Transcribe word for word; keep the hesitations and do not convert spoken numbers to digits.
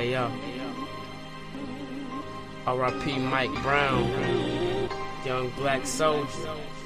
Hey yo, R I P Mike Brown, Young Black Soldier.